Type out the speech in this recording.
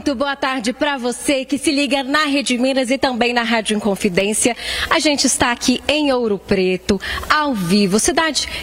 Muito boa tarde para você que se liga na Rede Minas e também na Rádio Inconfidência. A gente está aqui em Ouro Preto, ao vivo, cidade